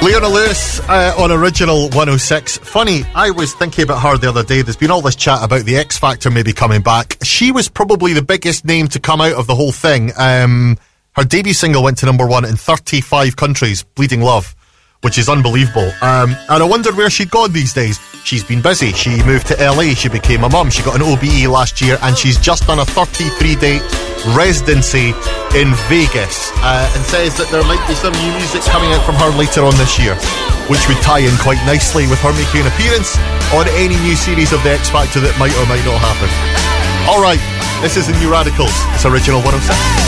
Leona Lewis on Original 106. Funny, I was thinking about her the other day. There's been all this chat about the X Factor maybe coming back. She was probably the biggest name to come out of the whole thing. Her debut single went to number 1 in 35 countries, Bleeding Love, which is unbelievable. And I wondered where she'd gone these days. She's been busy. She moved to LA. She became a mum. She got an OBE last year, and she's just done a 33-day residency in Vegas, and says that there might be some new music coming out from her later on this year, which would tie in quite nicely with her making an appearance on any new series of The X Factor that might or might not happen. Alright, this is the New Radicals. It's Original 106.